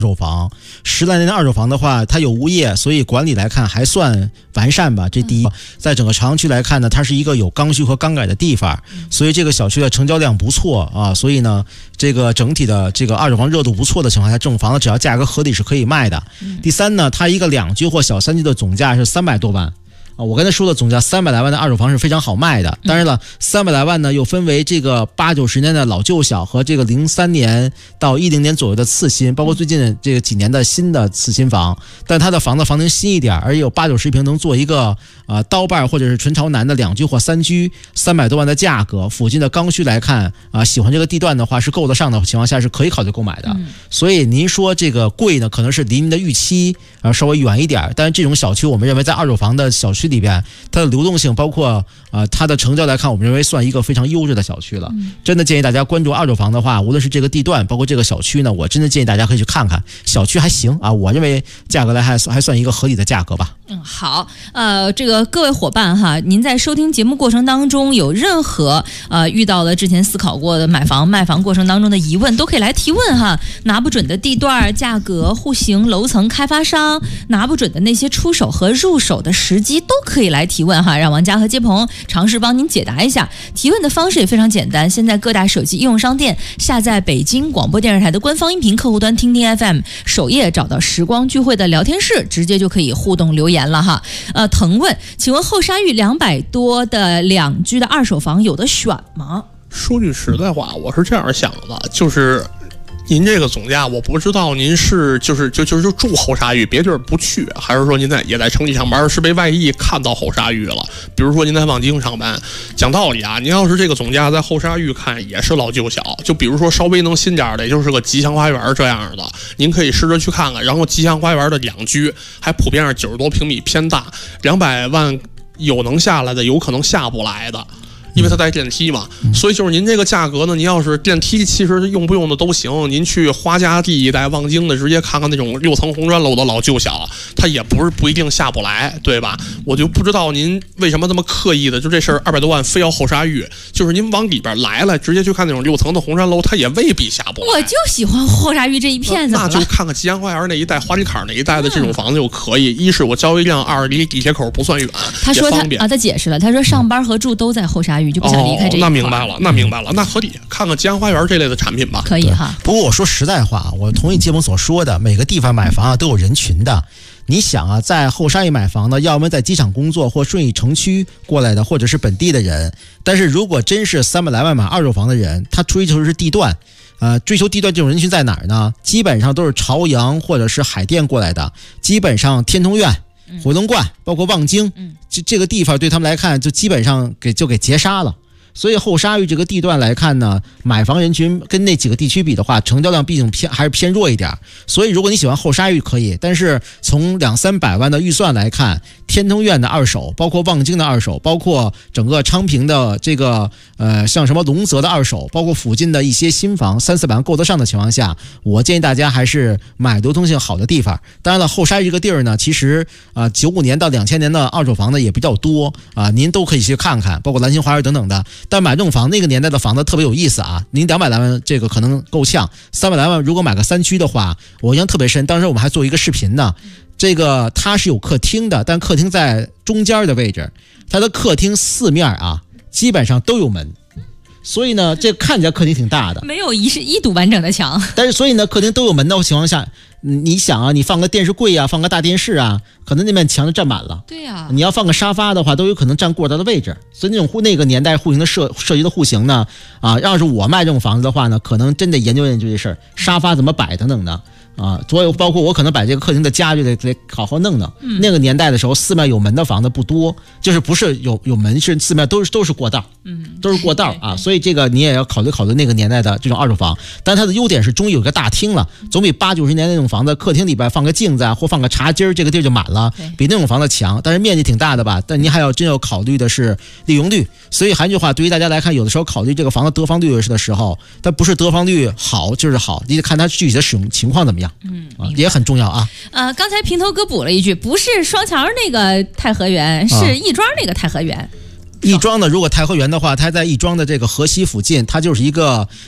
手房，10来年的二手房的话，它有物业，所以管理来看还算完善吧。这第一，在整个朝阳区来看呢，它是一个有刚需和刚改的地方，所以这个小区的成交量不错啊。所以呢，这个整体的这个二手房热度不错的情况下，这种房子只要价格合理是可以卖的。第三呢，它一个2居或小3居的总价是300多万。我刚才说的总价300来万的二手房是非常好卖的，当然了，300来万呢又分为这个80、90年的老旧小和这个03年到10年左右的次新，包括最近这个几年的新的次新房，但它的房子型新一点，而且有8、90平，能做一个刀瓣或者是纯朝南的2居或3居，300多万的价格，附近的刚需来看喜欢这个地段的话是够得上的情况下是可以考虑购买的。所以您说这个贵呢，可能是离您的预期稍微远一点，但是这种小区我们认为在二手房的小区里边，它的流动性包括它的成交来看，我们认为算一个非常优质的小区了。真的建议大家关注二手房的话，无论是这个地段包括这个小区呢，我真的建议大家可以去看看，小区还行啊，我认为价格来还算一个合理的价格吧。 好，这个各位伙伴哈，您在收听节目过程当中有任何遇到了之前思考过的买房卖房过程当中的疑问，都可以来提问哈。拿不准的地段、价格、户型、楼层、开发商，拿不准的那些出手和入手的时机，都可以来提问哈，让王佳和接鹏尝试帮您解答一下。提问的方式也非常简单，现在各大手机应用商店下载北京广播电视台的官方音频客户端听听 FM， 首页找到时光聚会的聊天室，直接就可以互动留言了哈。腾问，请问后沙峪200多的2居的二手房有的选吗？ 说句实在话，我是这样想的，就是您这个总价，我不知道您是就住后沙峪，别地儿不去，还是说您也在城里上班，是被外地看到后沙峪了？比如说您在望京上班，讲道理啊，您要是这个总价在后沙峪看也是老旧小，就比如说稍微能新点的，也就是个吉祥花园这样的，您可以试着去看看。然后吉祥花园的2居还普遍上90多平米偏大，200万有能下来的，有可能下不来的。因为它带电梯嘛，所以就是您这个价格呢，您要是电梯其实用不用的都行，您去花家地一带望京的直接看看那种6层红砖楼的老旧小，它也不一定下不来，对吧？我就不知道您为什么这么刻意的就这事儿200多万非要后沙峪，就是您往里边来了，直接去看那种6层的红砖楼，它也未必下不来。 我就喜欢后沙峪这一片子， 那就看看吉祥花园那一带、花里坎那一带的这种房子就可以。一是我交易量，2离地铁口不算远， 他说他解释了，他说上班和住都在后沙峪，就不想离开这一块。 那明白了，那合理。看看吉祥花园这类的产品吧， 可以哈。 不过我说实在话，我同意接鹏所说的，每个地方买房都有人群的。你想啊，在后沙峪买房呢，要么在机场工作或顺义城区过来的，或者是本地的人。但是如果真是300来万买二手房的人，他追求的是地段。追求地段这种人群在哪儿呢？基本上都是朝阳或者是海淀过来的，基本上天通苑、回龙观，包括望京，这个地方对他们来看就基本上给截杀了。所以后沙峪这个地段来看呢，买房人群跟那几个地区比的话，成交量毕竟还是偏弱一点。所以如果你喜欢后沙峪可以，但是从200、300万的预算来看，天通苑的二手，包括望京的二手，包括整个昌平的这个像什么龙泽的二手，包括附近的一些新房3、400万够得上的情况下，我建议大家还是买流通性好的地方。当然了，后沙峪这个地儿呢，其实95年到2000年的二手房呢也比较多您都可以去看看，包括兰心花园等等的。但买这种房，那个年代的房子特别有意思啊！您200来万这个可能够呛，300来万如果买个3居的话，我印象特别深。当时我们还做一个视频呢，这个它是有客厅的，但客厅在中间的位置，它的客厅4面基本上都有门。所以呢，这看起来客厅挺大的， 没有一堵完整的墙。 但是所以呢，客厅都有门的情况下，你想啊，你放个电视柜放个大电视可能那面墙就占满了。 对呀， 你要放个沙发的话，都有可能占过大的位置。所以那个年代户型的设计的户型呢，要是我卖这种房子的话呢，可能真得研究研究这事儿，沙发怎么摆等等的。所以包括我可能把这个客厅的家具得好好弄弄。那个年代的时候，4面有门的房子不多，就是不是有门，是4面都是过道，都是过道所以这个你也要考虑那个年代的这种二手房。但它的优点是终于有个大厅了，总比80、90年那种房子客厅里边放个镜子或放个茶几，这个地儿就满了，比那种房子强。但是面积挺大的吧，但您还要真要考虑的是利用率。所以还是句话，对于大家来看，有的时候考虑这个房子得房率的时候，它不是得房率好就是好，你得看它具体的使用情况怎么样。也很重要啊。 刚才平头哥补了一句，不是双桥那个太和园，是亦庄那个太和园。 亦庄呢，如果太和园的话，它在亦庄的这个河西附近，它就是一个